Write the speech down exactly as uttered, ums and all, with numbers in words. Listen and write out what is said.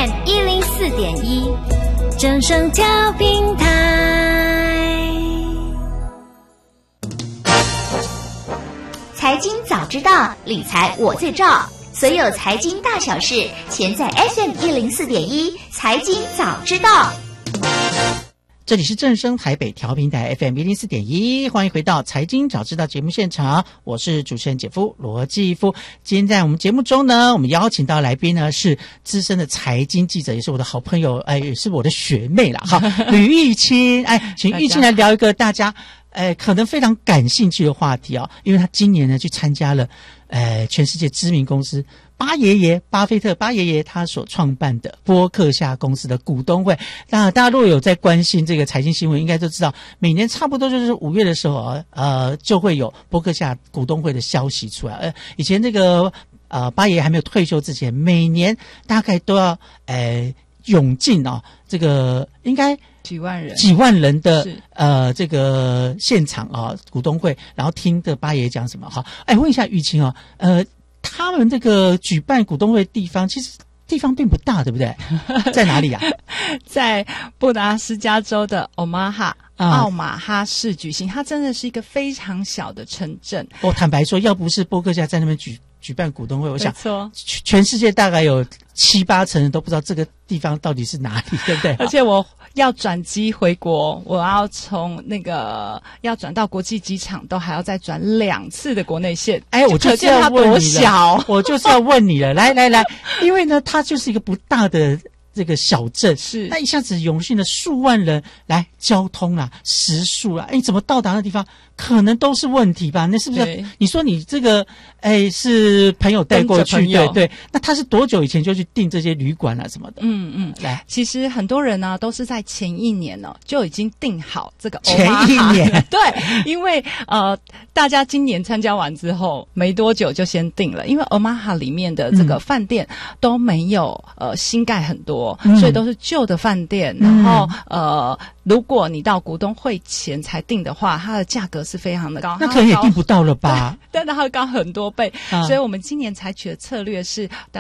M 一零四点一，正声调频台。 财经早知道，理财我最照。所有财经大小事，全在 F M 一零四点一财经早知道。 这里是正声台北调频台 F M 一零四点一，欢迎回到财经早知道节目现场，我是主持人姐夫罗继夫。今天在我们节目中呢，我们邀请到来宾呢是资深的财经记者，也是我的好朋友，哎，也是我的学妹啦，哈，吕玉清，哎，请玉清来聊一个大家。呃，可能非常感兴趣的话题哦，因为他今年呢去参加了，呃，全世界知名公司巴爷爷巴菲特巴爷爷他所创办的波克夏公司的股东会。那大家如果有在关心这个财经新闻，应该都知道，每年差不多就是五月的时候，呃，就会有波克夏股东会的消息出来。呃，以前这个呃巴爷爷还没有退休之前，每年大概都要呃涌进哦，这个应该。 几万人， 几万人的呃这个现场啊，股东会，然后听着巴爷讲什么哈？哎，问一下玉清哦，呃，他们这个举办股东会的地方其实地方并不大，对不对？在哪里啊？ 在布达斯加州的欧马哈。奥马哈市举行，它真的是一个非常小的城镇。 我坦白说，要不是波克夏在那边举举办股东会，我想错全世界大概有七八成人都不知道这个地方到底是哪里，对不对？ 而且我要转机回国，我要从那个要转到国际机场，都还要再转两次的国内线。 哎，我就是要问你了，我就是要问你了，来来来，因为呢，它就是一个不大的。这个小镇是， 那一下子涌进了数万人来交通啦、食宿啦，哎，怎么到达那地方可能都是问题吧？那是不是？你说你这个哎是朋友带过去，对对？那他是多久以前就去订这些旅馆啊什么的？ 嗯嗯，来，其实很多人呢、啊、都是在前一年呢、哦、就已经订好这个前一年， 对，因为呃大家今年参加完之后没多久就先订了，因为 Omaha 里面的这个饭店都没有呃新盖很多。 嗯、 所以都是旧的饭店，然后、嗯、呃，如果你到股东会前才订的话，它的价格是非常的高， 那可能也订不到了吧？ 但它会高很多倍、 嗯， 所以我们今年采取的策略是。